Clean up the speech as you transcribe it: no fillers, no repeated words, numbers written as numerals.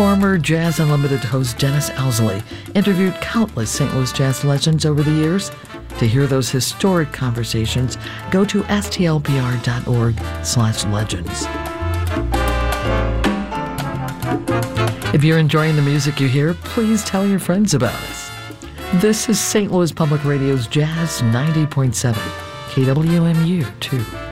Former Jazz Unlimited host Dennis Owsley interviewed countless St. Louis jazz legends over the years. To hear those historic conversations, go to stlpr.org/legends. If you're enjoying the music you hear, please tell your friends about us. This is St. Louis Public Radio's Jazz 90.7, KWMU 2.